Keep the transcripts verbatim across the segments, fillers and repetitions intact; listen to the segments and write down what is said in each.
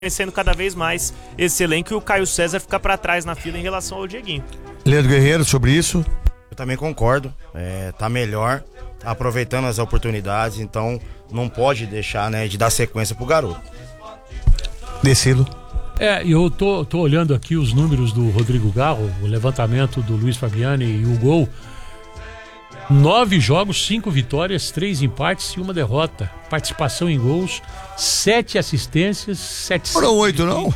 conhecendo cada vez mais esse elenco e o Caio César ficar para trás na fila em relação ao Dieguinho. Leandro Guerreiro, sobre isso? Eu também concordo, é, tá melhor, tá aproveitando as oportunidades, então não pode deixar, né, de dar sequência pro garoto. Decilo. É, eu tô, tô olhando aqui os números do Rodrigo Garro, o levantamento do Luiz Fabiani e o gol. Nove jogos, cinco vitórias, três empates e uma derrota. Participação em gols, sete assistências, sete. Foram oito, não?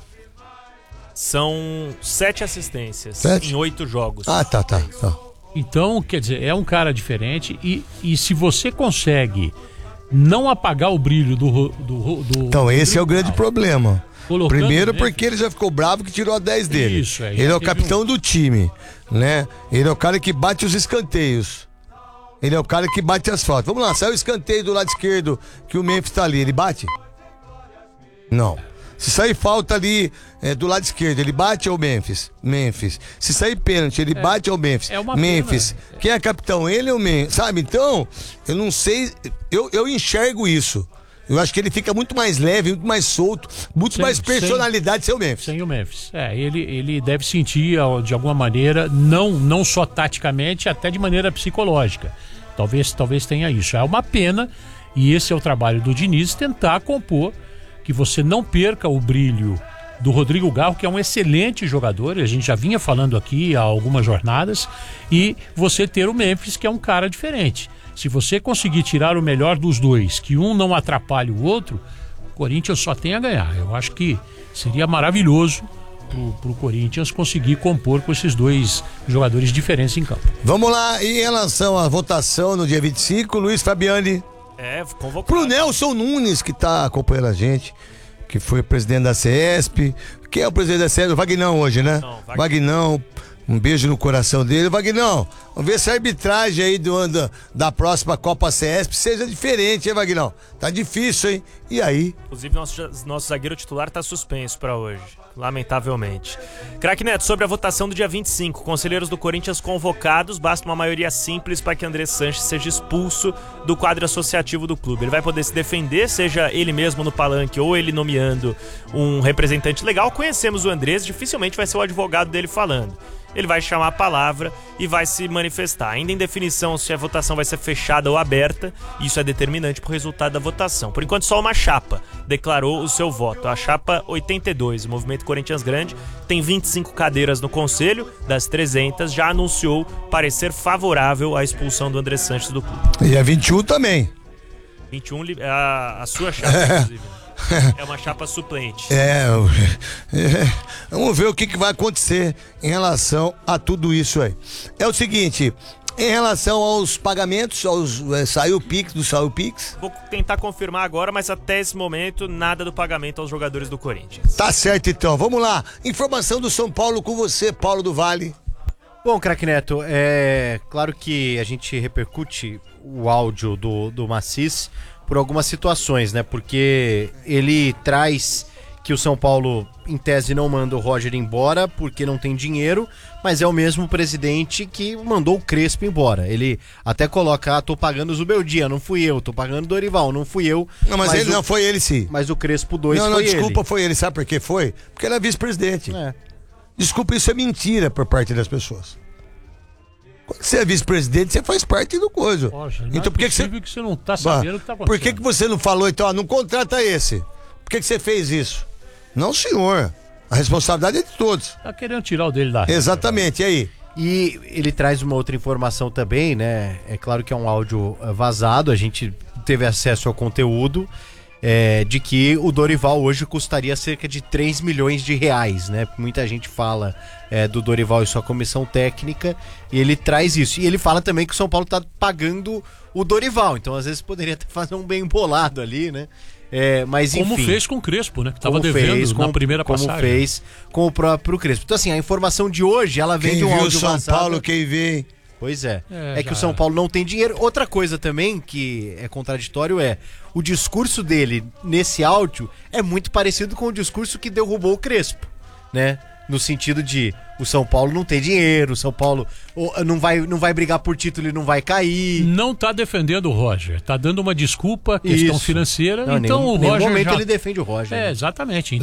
São sete assistências Sete? em oito jogos. Ah, tá, tá, tá. Então, quer dizer, é um cara diferente e, e se você consegue não apagar o brilho do... do, do Então, esse é o grande problema. Colocando, Primeiro né, porque ele já ficou bravo que tirou a dez dele. Isso, é, ele é o teve capitão um- do time, né? Ele é o cara que bate os escanteios. Ele é o cara que bate as faltas. Vamos lá, sai o escanteio do lado esquerdo que o Memphis tá ali, ele bate? Não. Se sair falta ali é, do lado esquerdo, ele bate ou Memphis? Memphis. Se sair pênalti, ele bate ou Memphis? é uma Memphis. pena. Quem é capitão? Ele ou Memphis? Sabe? Então, eu não sei, eu, eu enxergo isso. Eu acho que ele fica muito mais leve, muito mais solto, muito Sem- mais personalidade sem o Memphis. Sem o Memphis. É, ele, ele deve sentir ó, de alguma maneira, não, não só taticamente, até de maneira psicológica. Talvez, talvez tenha isso. É uma pena, e esse é o trabalho do Diniz, tentar compor que você não perca o brilho do Rodrigo Garro, que é um excelente jogador, a gente já vinha falando aqui há algumas jornadas, e você ter o Memphis, que é um cara diferente. Se você conseguir tirar o melhor dos dois, que um não atrapalhe o outro, o Corinthians só tem a ganhar. Eu acho que seria maravilhoso pro, pro Corinthians conseguir compor com esses dois jogadores diferentes em campo. Vamos lá, em relação à votação no dia vinte e cinco, Luiz Fabiani. É, convocado. Pro Nelson Nunes, que tá acompanhando a gente, que foi presidente da CESP. Quem é o presidente da CESP? O Vagnão hoje, né? Não, Vagnão. Vagnão. Um beijo no coração dele. Vagnão, vamos ver se a arbitragem aí do, da, da próxima Copa CESP seja diferente, hein, Vagnão? Tá difícil, hein? E aí? Inclusive, nosso, nosso zagueiro titular tá suspenso para hoje, lamentavelmente. Craque Neto, sobre a votação do dia vinte e cinco, conselheiros do Corinthians convocados, basta uma maioria simples para que André Sanches seja expulso do quadro associativo do clube. Ele vai poder se defender, seja ele mesmo no palanque ou ele nomeando um representante legal. Conhecemos o Andrés, dificilmente vai ser o advogado dele falando. Ele vai chamar a palavra e vai se manifestar. Ainda em definição se a votação vai ser fechada ou aberta, isso é determinante para o resultado da votação. Por enquanto, só uma chapa declarou o seu voto. A chapa oitenta e dois, o Movimento Corinthians Grande, tem vinte e cinco cadeiras no conselho, das trezentas, já anunciou parecer favorável à expulsão do André Sanches do clube. E a vinte e um também. vinte e um, li- a, a sua chapa, inclusive. É uma chapa suplente. É, é, vamos ver o que, que vai acontecer em relação a tudo isso aí. É o seguinte, em relação aos pagamentos, aos, é, saiu o Pix, do saiu o Pix. Vou tentar confirmar agora, mas até esse momento, nada do pagamento aos jogadores do Corinthians. Tá certo então, vamos lá. Informação do São Paulo com você, Paulo do Vale. Bom, craque Neto, é claro que a gente repercute o áudio do, do Macis por algumas situações, né? Porque ele traz que o São Paulo, em tese, não manda o Roger embora porque não tem dinheiro, mas é o mesmo presidente que mandou o Crespo embora. Ele até coloca, ah, tô pagando o Zubeldia, não fui eu, tô pagando o Dorival, não fui eu. Não, mas, ele o, não foi ele sim. Mas o Crespo dois Não, não, foi desculpa, ele. foi ele. Sabe por que foi? Porque ele é vice-presidente. É. Desculpa, isso é mentira por parte das pessoas. Quando você é vice-presidente, você faz parte do coisa. Poxa, não então é por que que você... possível que você não tá sabendo o que tá acontecendo. Por que que você não falou, então, ó, não contrata esse? Por que que você fez isso? Não, senhor. A responsabilidade é de todos. Tá querendo tirar o dele da reta. Exatamente, e aí? E ele traz uma outra informação também, né? É claro que é um áudio eh, vazado, a gente teve acesso ao conteúdo, é, de que o Dorival hoje custaria cerca de três milhões de reais, né? Muita gente fala é, do Dorival e sua comissão técnica, e ele traz isso. E ele fala também que o São Paulo tá pagando o Dorival, então às vezes poderia até fazer um bem bolado ali, né? É, mas enfim, Como fez com o Crespo, né? Que tava como devendo fez, na como, primeira como passagem. fez com o próprio Crespo. Então assim, a informação de hoje, ela vem Quem de um viu áudio São vazado. Paulo, quem vê... Pois é. É, É, que já o São era. Paulo não tem dinheiro. Outra coisa também que é contraditório é o discurso dele nesse áudio é muito parecido com o discurso que derrubou o Crespo, né? no sentido de o São Paulo não tem dinheiro, o São Paulo não vai, não vai brigar por título e não vai cair. Não tá defendendo o Roger, tá dando uma desculpa, questão Isso. financeira. Não, então nenhum, o nenhum Roger momento já... ele defende o Roger. É, né? exatamente.